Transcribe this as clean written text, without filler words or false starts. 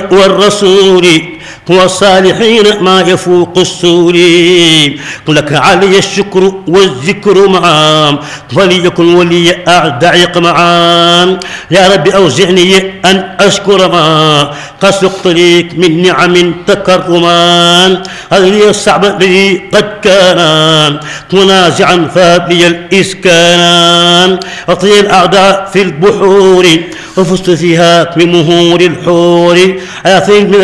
والرسول والصالحين ما يفوق السور. لك علي الشكر والذكر معا وليكن ولي أعدائك معا. يا رب أوزعني أن أشكر ما قد سقت ليك من نعم تكرما. هذا لي الصعب الذي قد كان منازعا فابلي الإسكان. أطيع الأعداء في البحور وفزت فيها بمهور الحور.